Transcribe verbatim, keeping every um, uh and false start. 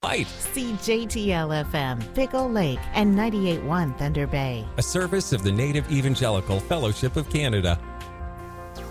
Light. See J T L F M, Pickle Lake, and ninety-eight point one Thunder Bay. A service of the Native Evangelical Fellowship of Canada.